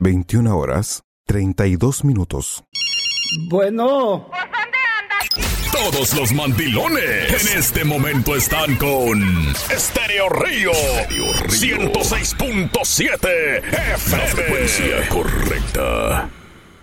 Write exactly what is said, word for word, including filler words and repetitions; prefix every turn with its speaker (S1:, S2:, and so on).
S1: veintiuna horas, treinta y dos minutos.
S2: Bueno.
S3: ¿Pues dónde andas?
S4: Todos los mandilones en este momento están con Estéreo Río, ciento seis punto siete F M. La frecuencia correcta.